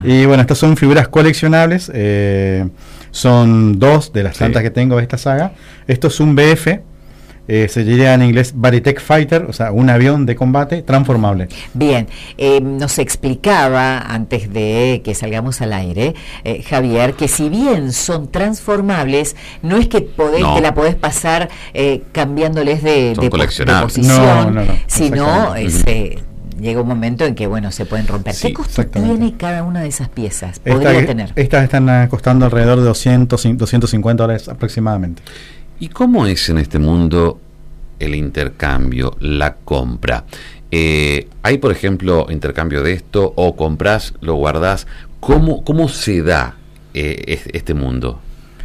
Y bueno, estas son figuras coleccionables, son 2 de las tantas que tengo de esta saga. Esto es un BF, se diría en inglés Baritech Fighter, o sea, un avión de combate transformable. Bien, nos explicaba antes de que salgamos al aire, Javier, que si bien son transformables, no es que te la podés pasar cambiándoles de posición, sino llega un momento en que, bueno, se pueden romper. ¿Qué costo tiene cada una de esas piezas? Estas están costando alrededor de 250 dólares aproximadamente. ¿Y cómo es en este mundo el intercambio, la compra? ¿Hay, por ejemplo, intercambio de esto o compras, lo guardás? ¿Cómo se da este mundo?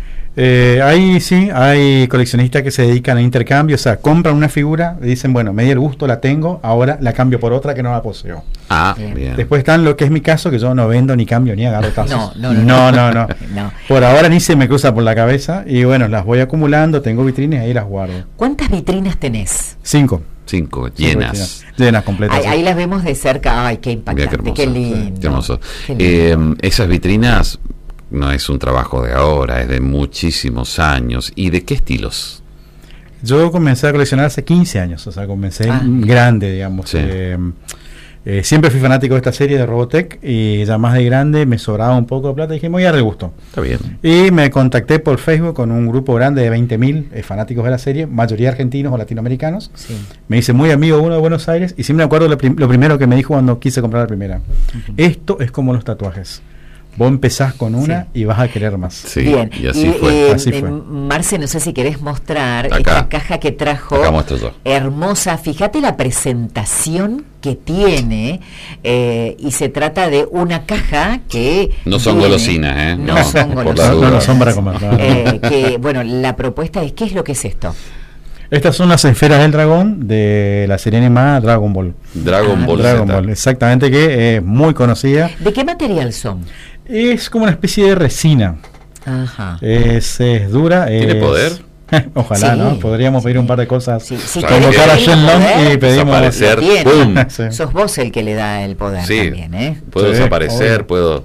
Hay coleccionistas que se dedican a intercambio, o sea, compran una figura y dicen, bueno, me dio el gusto, la tengo, ahora la cambio por otra que no la poseo. Bien. Después están lo que es mi caso, que yo no vendo, ni cambio, ni agarro tazos. No. Por ahora ni se me cruza por la cabeza y bueno, las voy acumulando, tengo vitrinas y ahí las guardo. ¿Cuántas vitrinas tenés? 5 llenas. Llenas completas. Ahí las vemos de cerca, ay, qué impactante, qué lindo. Qué hermoso. Esas vitrinas no es un trabajo de ahora, es de muchísimos años. ¿Y de qué estilos? Yo comencé a coleccionar hace 15 años, o sea, comencé grande, digamos. Sí. Siempre fui fanático de esta serie de Robotech y ya más de grande me sobraba un poco de plata y dije, me voy a dar el gusto. Está bien. Y me contacté por Facebook con un grupo grande de 20.000 fanáticos de la serie, mayoría argentinos o latinoamericanos. Sí. Me hice muy amigo uno de Buenos Aires y siempre me acuerdo lo primero que me dijo cuando quise comprar la primera. Esto es como los tatuajes. Vos empezás con una y vas a querer más. Sí, bien. Y así fue. Marce, no sé si querés mostrar esta caja que trajo. Hermosa. Fíjate la presentación que tiene. Y se trata de una caja que no son golosinas, No son golosinas. No son para comer. Que, bueno, la propuesta es, ¿qué es lo que es esto? Estas son las esferas del dragón de la serie animada Dragon Ball. Dragon Ball, exactamente, que es muy conocida. ¿De qué material son? Es como una especie de resina. Ajá. Es dura. ¿Tiene poder? Ojalá, ¿no? Podríamos pedir un par de cosas. Convocar a Shenlong y pedimos desaparecer. ¡Pum! Sos vos el que le da el poder también, ¿eh? Puedo desaparecer, puedo...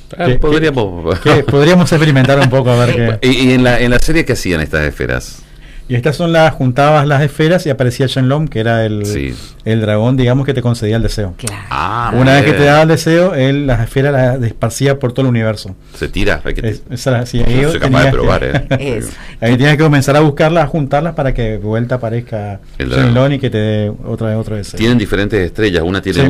Podríamos experimentar un poco a ver qué. ¿Y en la serie qué hacían estas esferas? Y estas son juntabas las esferas y aparecía Shenlong, que era el dragón, digamos, que te concedía el deseo. Claro. Una vez que te daba el deseo, él las esferas las esparcía por todo el universo. Se tira. Yo soy capaz de probar, Ahí tienes que comenzar a buscarlas, a juntarlas para que de vuelta aparezca Shenlong y que te dé otro deseo. Tienen diferentes estrellas, una tiene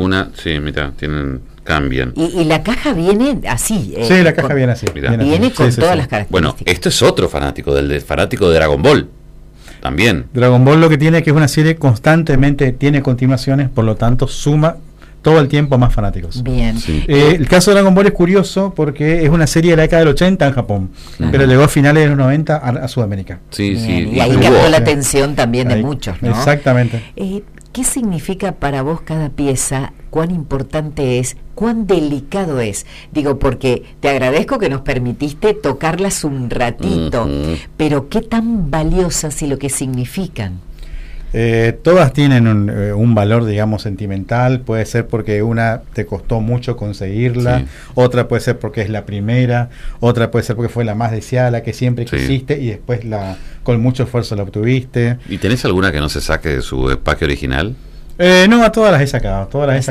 cambian. Y la caja viene así. Sí, la caja viene así. Viene con todas las características. Bueno, esto es otro fanático de Dragon Ball. También. Dragon Ball lo que tiene es que es una serie constantemente tiene continuaciones, por lo tanto suma todo el tiempo más fanáticos. Bien. Sí. El caso de Dragon Ball es curioso porque es una serie de la década del 80 en Japón, pero llegó a finales de los 90 a Sudamérica. Sí. Y ahí captó la atención también de muchos, ¿no? Exactamente. ¿Qué significa para vos cada pieza? ¿Cuán importante es? ¿Cuán delicado es? Digo, porque te agradezco que nos permitiste tocarlas un ratito, pero ¿qué tan valiosas y lo que significan? Todas tienen un valor, digamos, sentimental. Puede ser porque una te costó mucho conseguirla, otra puede ser porque es la primera, otra puede ser porque fue la más deseada, la que siempre quisiste y después con mucho esfuerzo la obtuviste. ¿Y tenés alguna que no se saque de su empaque original? No, a todas las he sacado, las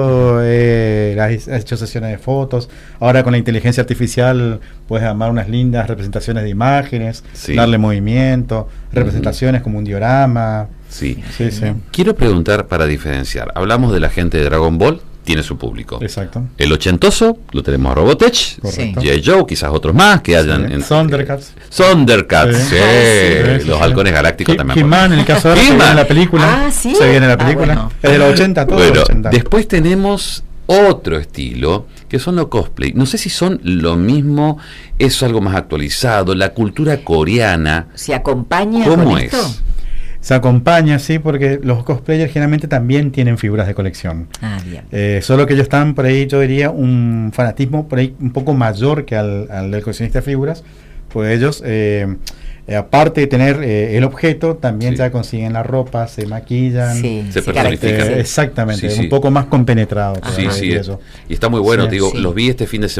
he hecho sesiones de fotos. Ahora con la inteligencia artificial puedes armar unas lindas representaciones de imágenes, darle movimiento, representaciones como un diorama. Sí. Quiero preguntar para diferenciar. Hablamos de la gente de Dragon Ball, tiene su público. Exacto. El ochentoso lo tenemos a Robotech, G.I. Joe, quizás otros más que hayan en Thundercats, los halcones galácticos también. He-Man, en el caso de la película. Se viene la película. Bueno. Es de los 80, todo bueno, 80. Después tenemos otro estilo que son los cosplay. No sé si son lo mismo, es algo más actualizado, la cultura coreana. ¿Se acompaña ¿Cómo con es? esto? Se acompaña, sí, porque los cosplayers generalmente también tienen figuras de colección. Bien. Solo que ellos están por ahí, yo diría, un fanatismo por ahí un poco mayor que al del coleccionista de figuras, pues ellos, aparte de tener el objeto, también ya consiguen la ropa, se maquillan, se personifican. Exactamente, un poco más compenetrado. Y está muy bueno, digo, los vi este fin de semana.